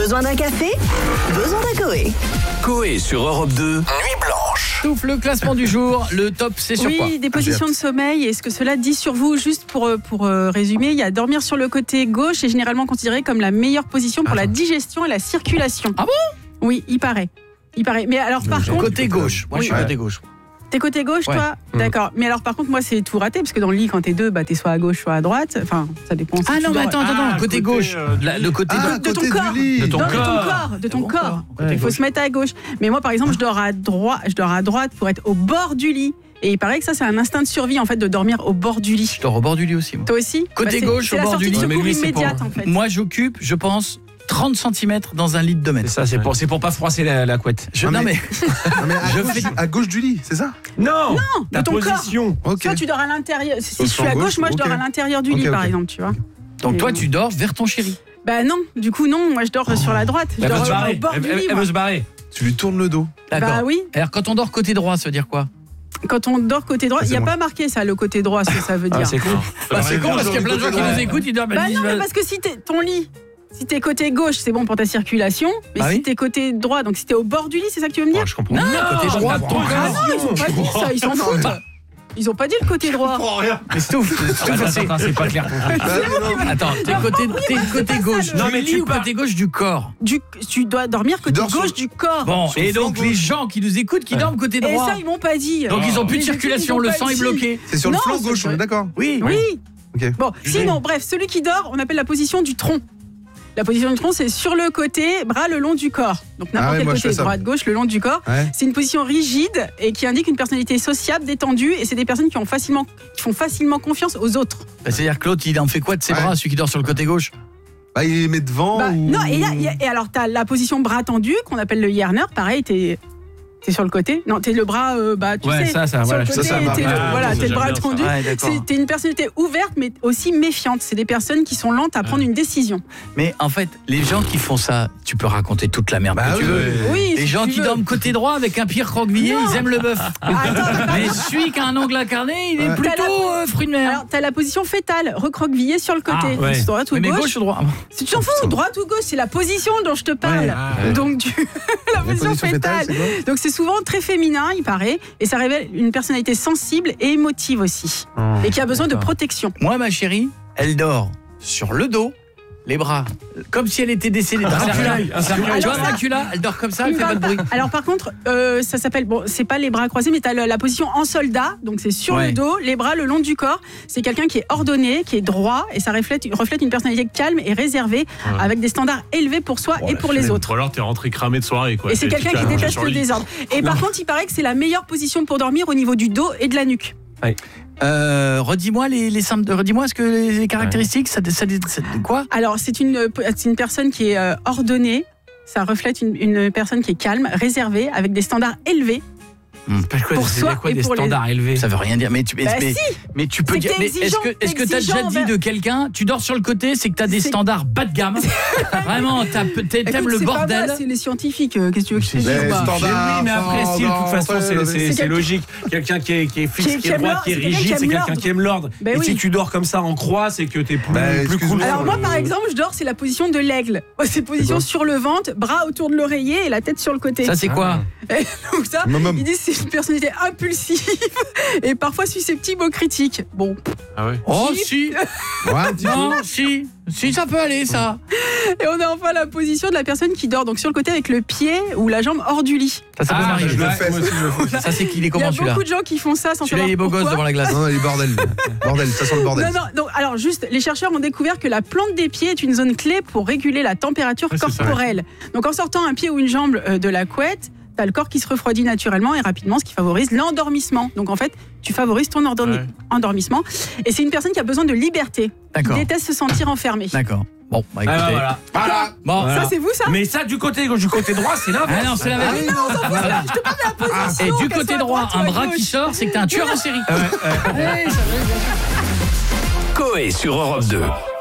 Besoin d'un café? Besoin d'un Coé. Coé sur Europe 2, Nuit Blanche. Touffe, le classement du jour, le top c'est sur quoi? Oui, des positions de sommeil et ce que cela dit sur vous. Juste pour résumer, il y a dormir sur le côté gauche est généralement considéré comme la meilleure position pour la digestion et la circulation. Ah bon? Oui, il paraît. Mais alors par contre... Côté gauche, moi je suis côté gauche. T'es côté gauche, toi? D'accord. Mais alors, par contre, moi, c'est tout raté, parce que dans le lit, quand t'es deux, t'es soit à gauche, soit à droite. Enfin, ça dépend. Ah non, mais attends, côté gauche. Le côté de ton corps. De ton De ton corps. Il faut se mettre à gauche. Mais moi, par exemple, je dors à droite pour être au bord du lit. Et il paraît que ça, c'est un instinct de survie, en fait, de dormir au bord du lit. Je dors au bord du lit aussi, moi. Toi aussi? Côté gauche, au bord du lit. C'est la sortie de secours immédiate, en fait. Moi, j'occupe, je pense, 30 cm dans un lit de 2 mètres. C'est ça, c'est pour pas froisser la couette. À gauche du lit, c'est ça? Non, de ton position. corps. Ok. Toi, tu dors à l'intérieur. Si je suis à gauche, moi, je dors à l'intérieur du lit, par exemple, tu vois. Donc toi, tu dors vers ton chéri. Bah non, du coup, non. Moi, je dors sur la droite. Je dors au bord du lit. Elle veut se barrer. Tu lui tournes le dos. D'accord. Bah oui. Alors, quand on dort côté droit, ça veut dire quoi? Quand on dort côté droit, il n'y a pas marqué ça, le côté droit, ce que ça veut dire. C'est con. C'est con parce qu'il y a plein de gens qui nous écoutent, ils doivent... Bah non, mais parce que si ton lit, si t'es côté gauche, c'est bon pour ta circulation, mais si t'es côté droit, donc si t'es au bord du lit, c'est ça que tu veux me dire? Je comprends. Non, côté droit, ton Ah corps. non, ils ont pas dit ça, ils s'en foutent. Ils ont pas dit le côté droit. Mais c'est C'est pas clair. Attends, t'es côté gauche Non, du mais lit ou côté gauche du corps? Tu dois dormir côté gauche du corps. Bon, et donc les gens qui nous écoutent, qui dorment côté Et droit. ça, ils m'ont pas dit. Donc ils ont plus de Les circulation, études, ils le ont sang pas est dit. bloqué. C'est sur le Non, flanc c'est gauche, on est d'accord? Oui. Oui. Ok. Bon, sinon, bref, celui qui dort, on appelle la position du tronc. La position du tronc, c'est sur le côté, bras le long du corps. Donc n'importe quel côté, droite, gauche, le long du corps. Ouais. C'est une position rigide et qui indique une personnalité sociable, détendue. Et c'est des personnes qui font facilement confiance aux autres. C'est-à-dire que l'autre, il en fait quoi de ses bras, celui qui dort sur le côté gauche? Bah, il les met devant. ou... Non, et alors t'as la position bras tendu qu'on appelle le Yerner. Pareil, t'es sur le côté. Non, t'es le bras, tu sais. Ça, sur voilà. le côté, t'es le bras tendu. Ouais, d'accord. T'es une personnalité ouverte, mais aussi méfiante. C'est des personnes qui sont lentes à prendre une décision. Mais en fait, les gens qui font ça, tu peux raconter toute la merde que tu veux. Oui, Les si gens tu qui veux. dorment côté droit avec un pire croquevillé, Non. ils aiment le bœuf. Attends. Mais celui qui a un ongle incarné, il est plutôt fruit de mer. Alors, t'as la position fétale, recroquevillée sur le côté. ouais. Droite ou Mais gauche. gauche ou droit? Si tu t'en fous, droite ou gauche, c'est la position dont je te parle. Donc, la position fétale. c'est quoi? Donc, c'est souvent très féminin, il paraît, et ça révèle une personnalité sensible et émotive aussi, et qui a besoin de protection. Moi, ma chérie, elle dort sur le dos, les bras, comme si elle était décédée. Dracula. Un cercueil. Tu vois, Dracula, elle dort comme ça, elle fait pas de bruit. Alors par contre, ça s'appelle, bon, c'est pas les bras croisés, mais t'as la position en soldat, donc c'est sur le dos, les bras le long du corps. C'est quelqu'un qui est ordonné, qui est droit, et ça reflète une personnalité calme et réservée, avec des standards élevés pour soi et pour les autres. Ou alors t'es rentré cramé de soirée, quoi. Et c'est quelqu'un qui déteste le désordre. Et par contre, il paraît que c'est la meilleure position pour dormir au niveau du dos et de la nuque. Redis-moi les symptômes. Redis-moi est-ce que les caractéristiques, ça quoi? Alors c'est une personne qui est ordonnée. Ça reflète une personne qui est calme, réservée, avec des standards élevés. Pour soi quoi et des pour les standards élevés? Ça veut rien dire. Mais tu peux C'est dire. que Mais t'es est-ce que t'as déjà dit de quelqu'un, tu dors sur le côté, c'est que t'as des standards bas de gamme. Vraiment, t'aimes le bordel. C'est les scientifiques. Qu'est-ce que tu veux que je te dise? Les Bah, standards. Oui, mais après, si, de toute façon, c'est quelqu'un- logique. Quelqu'un qui est fixe, qui est aime droit, l'ordre, qui est c'est quelqu'un rigide, qui c'est aime quelqu'un l'ordre. qui aime l'ordre. Ben Et oui. si tu dors comme ça en croix, c'est que t'es plus cool. Alors moi par exemple je dors, c'est la position de l'aigle. C'est position sur le ventre, bras autour de l'oreiller et la tête sur le côté. Ça c'est quoi? Et donc ça, Maman. ils disent c'est une personnalité impulsive et parfois susceptible aux critiques. Bon. Ah ouais. Oh si. Ouais, un petit peu. Non, si ça peut aller ça. Et on a enfin la position de la personne qui dort donc sur le côté avec le pied ou la jambe hors du lit. Ça peut m'arriver. je le fais. Moi aussi, je le fais. Ça c'est qu'il est Il y comment a celui-là? beaucoup de gens qui font ça sans Celui-là savoir il est beau gosse pourquoi. devant la glace. Non, il est bordel. Bordel, ça sent le bordel. Non, donc, alors juste, les chercheurs ont découvert que la plante des pieds est une zone clé pour réguler la température Ouais, c'est ça. corporelle. Donc en sortant un pied ou une jambe de la couette, t'as le corps qui se refroidit naturellement et rapidement, ce qui favorise l'endormissement. Donc en fait, tu favorises ton endormissement. Et c'est une personne qui a besoin de liberté, qui D'accord. déteste se sentir enfermée. D'accord. Bon, bah écoutez. Voilà. Bon. Voilà. Ça c'est vous ça? Mais ça, du côté gauche, du côté droit, c'est là. Ah non, c'est la vérité. Voilà. Et du qu'elle côté soit droit, droite ou un à bras gauche. qui sort, c'est que t'es un tueur en série. Coé sur Europe 2.